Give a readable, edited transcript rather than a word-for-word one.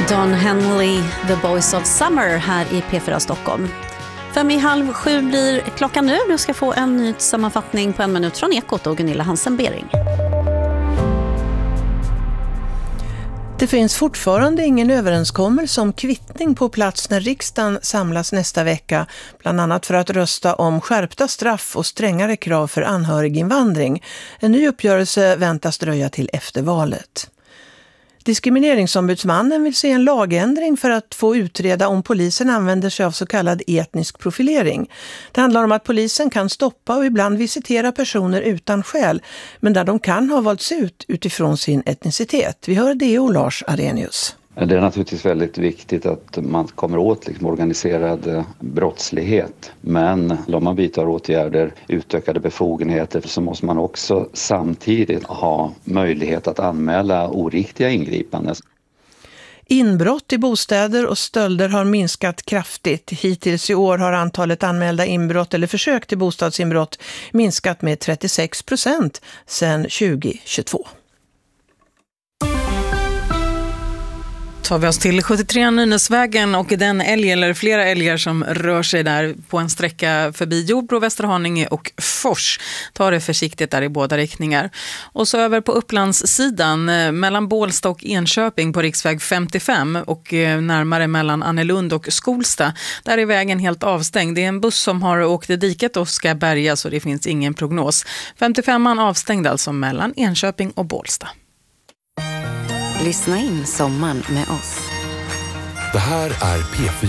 Don Henley, The Boys of Summer här i P4 Stockholm. 6:30 blir klockan nu. Du ska få en ny sammanfattning på 1 minut från Ekot och Gunilla Hansen-Bering. Det finns fortfarande ingen överenskommelse om kvittning på plats när riksdagen samlas nästa vecka, bland annat för att rösta om skärpta straff och strängare krav för anhöriginvandring. En ny uppgörelse väntas dröja till efter valet. Diskrimineringsombudsmannen vill se en lagändring för att få utreda om polisen använder sig av så kallad etnisk profilering. Det handlar om att polisen kan stoppa och ibland visitera personer utan skäl, men där de kan ha valts ut utifrån sin etnicitet. Vi hör det och Lars Arrhenius. Det är naturligtvis väldigt viktigt att man kommer åt organiserad brottslighet. Men om man vidtar åtgärder, utökade befogenheter, så måste man också samtidigt ha möjlighet att anmäla oriktiga ingripanden. Inbrott i bostäder och stölder har minskat kraftigt. Hittills i år har antalet anmälda inbrott eller försök till bostadsinbrott minskat med 36% sedan 2022. Tar vi oss till 73 Nynäsvägen och den älg eller flera älgar som rör sig där på en sträcka förbi Jordbro, Västerhaninge och Fors. Ta det försiktigt där i båda riktningar. Och så över på Upplandssidan mellan Bålsta och Enköping på riksväg 55 och närmare mellan Annelund och Skolsta. Där är vägen helt avstängd. Det är en buss som har åkt i diket och ska bärgas och det finns ingen prognos. 55an avstängd alltså mellan Enköping och Bålsta. Lyssna in sommaren med oss. Det här är P4.